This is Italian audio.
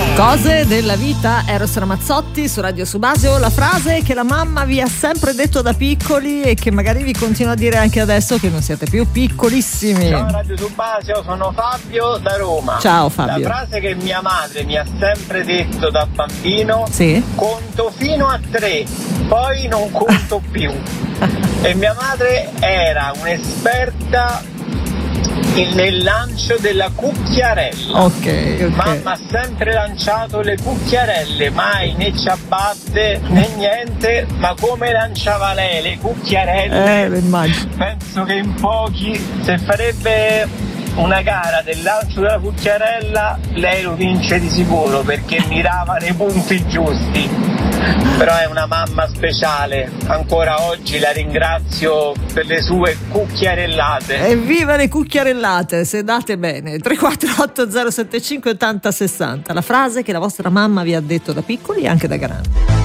Cose della vita, Eros Ramazzotti su Radio Subasio. La frase che la mamma vi ha sempre detto da piccoli e che magari vi continua a dire anche adesso che non siete più piccolissimi. Ciao Radio Subasio, sono Fabio da Roma. Ciao Fabio. La frase che mia madre mi ha sempre detto da bambino: sì? Conto fino a 3, poi non conto più. E mia madre era un'esperta nel lancio della cucchiarella. Ok. Mamma ha sempre lanciato le cucchiarelle, mai né ciabatte né niente, ma come lanciava lei le cucchiarelle, immagino. penso che in pochi, se farebbe una gara del lancio della cucchiarella, lei lo vince di sicuro, perché mirava nei punti giusti. Però è una mamma speciale, ancora oggi la ringrazio per le sue cucchiarellate. Evviva le cucchiarellate, se date bene. 348 075 80 60, la frase che la vostra mamma vi ha detto da piccoli e anche da grandi.